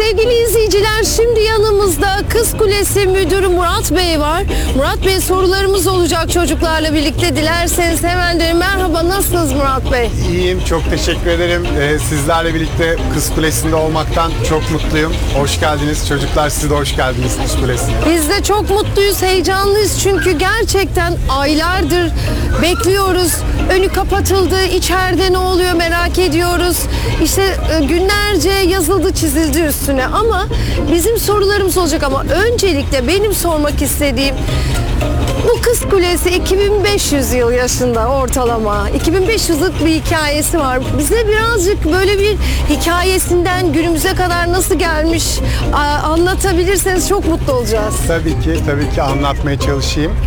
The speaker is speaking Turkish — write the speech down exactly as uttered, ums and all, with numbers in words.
Sevgili izleyiciler, şimdi yanımızda Kız Kulesi Müdürü Murat Bey var. Murat Bey, sorularımız olacak çocuklarla birlikte. Dilerseniz hemen derim. Merhaba, nasılsınız Murat Bey? İyiyim, çok teşekkür ederim. Ee, sizlerle birlikte Kız Kulesi'nde olmaktan çok mutluyum. Hoş geldiniz çocuklar, siz de hoş geldiniz Kız Kulesi'ne. Biz de çok mutluyuz, heyecanlıyız çünkü gerçekten aylardır bekliyoruz. Önü kapatıldı, içeride ne oluyor merak ediyoruz. İşte e, günlerce yazıldı, çizildi üstüne ama bizim sorularımız olacak. Ama öncelikle benim sormak istediğim, bu Kız Kulesi iki bin beş yüz yıl yaşında ortalama. iki bin beş yüzlük bir hikayesi var. Bize birazcık böyle bir hikayesinden günümüze kadar nasıl gelmiş a- anlatabilirseniz çok mutlu olacağız. Tabii ki, tabii ki anlatmaya çalışayım.